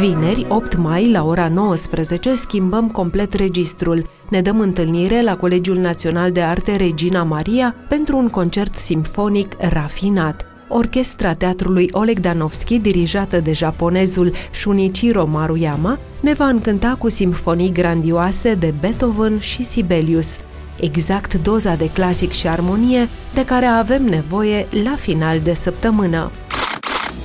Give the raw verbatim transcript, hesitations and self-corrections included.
Vineri, opt mai, la ora nouăsprezece, schimbăm complet registrul. Ne dăm întâlnire la Colegiul Național de Arte Regina Maria pentru un concert simfonic rafinat. Orchestra teatrului Oleg Danovski, dirijată de japonezul Shunichiro Maruyama, ne va încânta cu simfonii grandioase de Beethoven și Sibelius. Exact doza de clasic și armonie de care avem nevoie la final de săptămână.